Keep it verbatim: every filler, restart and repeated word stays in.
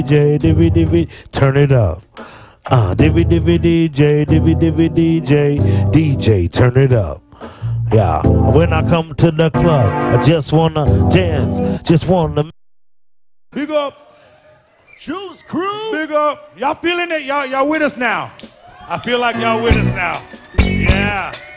J, divvy, divvy, turn it up. Uh, divvy, divvy, D J, divvy, divvy, D J, D J, turn it up. Yeah, when I come to the club, I just wanna dance, just wanna. Big up. Juice Crew. Big up. Y'all feeling it? Y'all, y'all with us now. I feel like y'all with us now. Yeah.